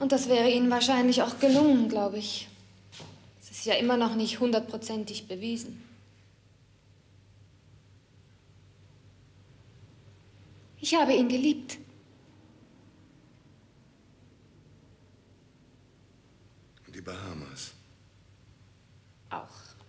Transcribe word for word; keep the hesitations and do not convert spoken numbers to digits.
Und das wäre Ihnen wahrscheinlich auch gelungen, glaube ich. Es ist ja immer noch nicht hundertprozentig bewiesen. Ich habe ihn geliebt. Die Bahamas. Auch.